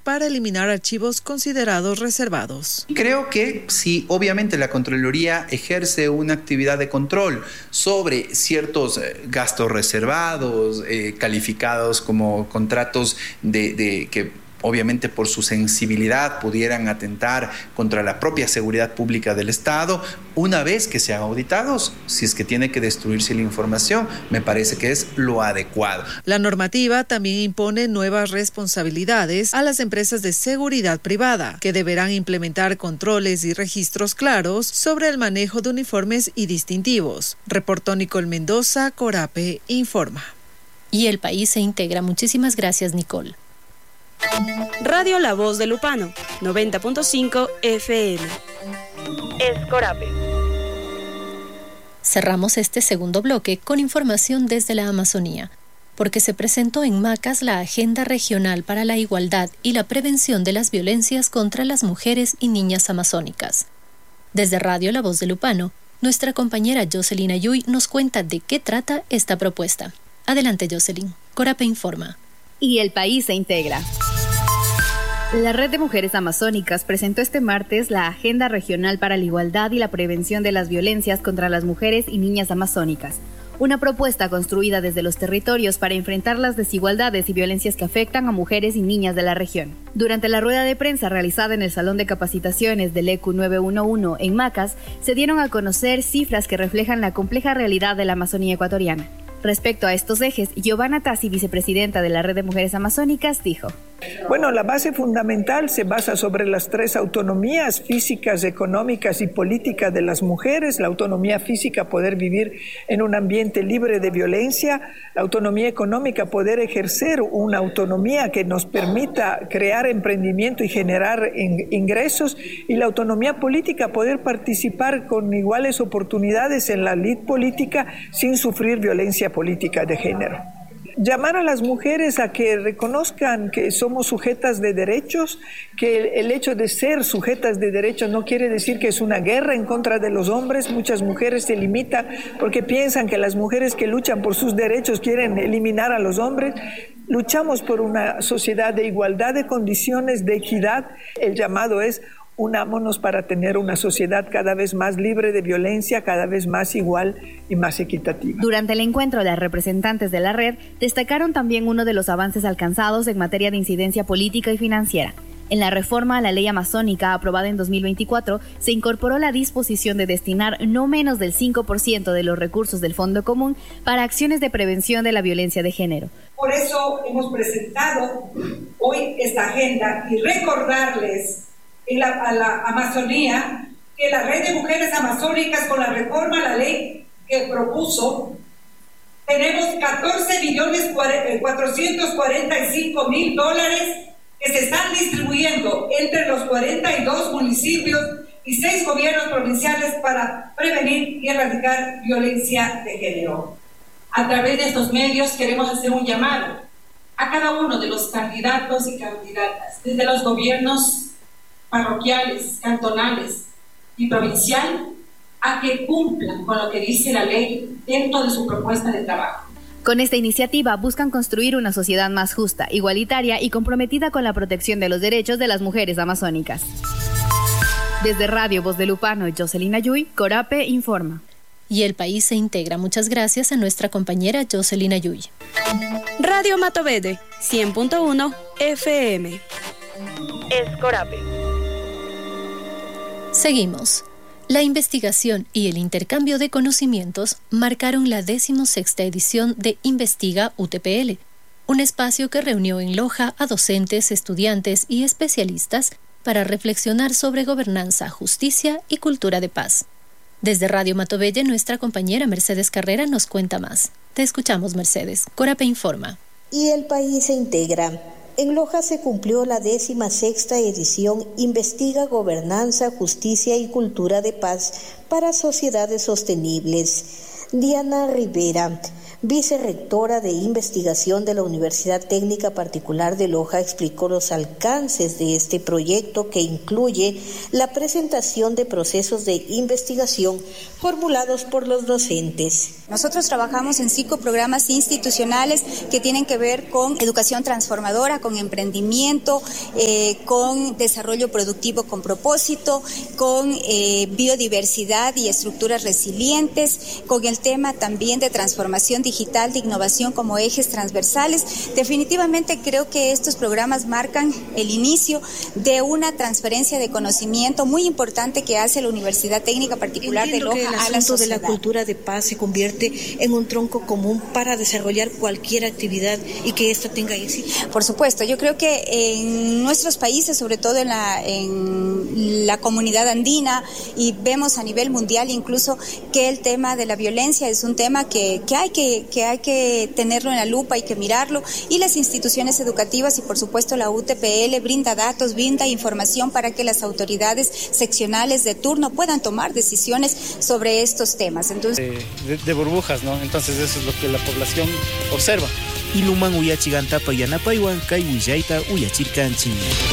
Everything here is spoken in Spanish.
para eliminar archivos considerados reservados. Creo que si obviamente la Contraloría ejerce una actividad de control sobre ciertos gastos reservados, calificados como contratos de que obviamente por su sensibilidad pudieran atentar contra la propia seguridad pública del Estado, una vez que sean auditados, si es que tiene que destruirse la información, me parece que es lo adecuado. La normativa también impone nuevas responsabilidades a las empresas de seguridad privada, que deberán implementar controles y registros claros sobre el manejo de uniformes y distintivos. Reportó Nicole Mendoza, Corape Informa. Y el país se integra. Muchísimas gracias, Nicole. Radio La Voz de Lupano, 90.5 FM. Es Corape. Cerramos este segundo bloque con información desde la Amazonía, porque se presentó en Macas la Agenda Regional para la Igualdad y la Prevención de las Violencias contra las Mujeres y Niñas Amazónicas. Desde Radio La Voz de Lupano, nuestra compañera Jocelyn Ayuy nos cuenta de qué trata esta propuesta. Adelante, Jocelyn. Corape Informa. Y el país se integra. La Red de Mujeres Amazónicas presentó este martes la Agenda Regional para la Igualdad y la Prevención de las Violencias contra las Mujeres y Niñas Amazónicas, una propuesta construida desde los territorios para enfrentar las desigualdades y violencias que afectan a mujeres y niñas de la región. Durante la rueda de prensa realizada en el Salón de Capacitaciones del ECU 911 en Macas, se dieron a conocer cifras que reflejan la compleja realidad de la Amazonía ecuatoriana. Respecto a estos ejes, Giovanna Tassi, vicepresidenta de la Red de Mujeres Amazónicas, dijo: Bueno, la base fundamental se basa sobre las tres autonomías físicas, económicas y políticas de las mujeres. La autonomía física, poder vivir en un ambiente libre de violencia. La autonomía económica, poder ejercer una autonomía que nos permita crear emprendimiento y generar ingresos. Y la autonomía política, poder participar con iguales oportunidades en la lid política sin sufrir violencia política de género. Llamar a las mujeres a que reconozcan que somos sujetas de derechos, que el hecho de ser sujetas de derechos no quiere decir que es una guerra en contra de los hombres. Muchas mujeres se limitan porque piensan que las mujeres que luchan por sus derechos quieren eliminar a los hombres. Luchamos por una sociedad de igualdad de condiciones, de equidad. El llamado es: unámonos para tener una sociedad cada vez más libre de violencia, cada vez más igual y más equitativa. Durante el encuentro, las representantes de la red destacaron también uno de los avances alcanzados en materia de incidencia política y financiera. En la reforma a la ley amazónica aprobada en 2024, se incorporó la disposición de destinar no menos del 5% de los recursos del Fondo Común para acciones de prevención de la violencia de género. Por eso hemos presentado hoy esta agenda y recordarles a la Amazonía que la Red de Mujeres Amazónicas, con la reforma a la ley que propuso, tenemos $14.445.000 que se están distribuyendo entre los 42 municipios y 6 gobiernos provinciales para prevenir y erradicar violencia de género. A través de estos medios queremos hacer un llamado a cada uno de los candidatos y candidatas, desde los gobiernos parroquiales, cantonales y provincial, a que cumplan con lo que dice la ley dentro de su propuesta de trabajo. Con esta iniciativa buscan construir una sociedad más justa, igualitaria y comprometida con la protección de los derechos de las mujeres amazónicas. Desde Radio Voz de Lupano y Jocelyn Ayuy, Corape Informa. Y el país se integra. Muchas gracias a nuestra compañera Jocelyn Ayuy. Radio Matovede, 100.1 FM. Es Corape. Seguimos. La investigación y el intercambio de conocimientos marcaron la 16ª edición de Investiga UTPL, un espacio que reunió en Loja a docentes, estudiantes y especialistas para reflexionar sobre gobernanza, justicia y cultura de paz. Desde Radio Matovelle, nuestra compañera Mercedes Carrera nos cuenta más. Te escuchamos, Mercedes. Corape Informa. Y el país se integra. En Loja se cumplió la 16ª edición Investiga Gobernanza, Justicia y Cultura de Paz para Sociedades Sostenibles. Diana Rivera, vicerrectora de investigación de la Universidad Técnica Particular de Loja, explicó los alcances de este proyecto que incluye la presentación de procesos de investigación formulados por los docentes. Nosotros trabajamos en 5 programas institucionales que tienen que ver con educación transformadora, con emprendimiento, con desarrollo productivo con propósito, con biodiversidad y estructuras resilientes, con el tema también de transformación digital, de innovación como ejes transversales. Definitivamente creo que estos programas marcan el inicio de una transferencia de conocimiento muy importante que hace la Universidad Técnica Particular de Loja a la sociedad. De la cultura de paz se convierte en un tronco común para desarrollar cualquier actividad y que esta tenga éxito. Por supuesto, yo creo que en nuestros países, sobre todo en la comunidad andina, y vemos a nivel mundial incluso que el tema de la violencia es un tema que hay que tenerlo en la lupa, hay que mirarlo, y las instituciones educativas y por supuesto la UTPL brinda datos, brinda información para que las autoridades seccionales de turno puedan tomar decisiones sobre estos temas. Entonces, de burbujas, ¿no? Entonces eso es lo que la población observa. Iluman uyachigantapa yanapaywan kay willaita uyachirkanchik.